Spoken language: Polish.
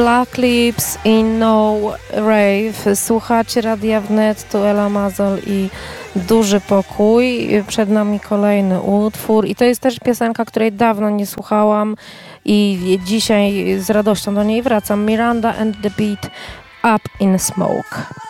Black Lips i No Rave. Słuchacie Radia Wnet, tu Ela Mazol i Duży Pokój. Przed nami kolejny utwór i to jest też piosenka, której dawno nie słuchałam i dzisiaj z radością do niej wracam. Miranda and the Beat, Up in Smoke.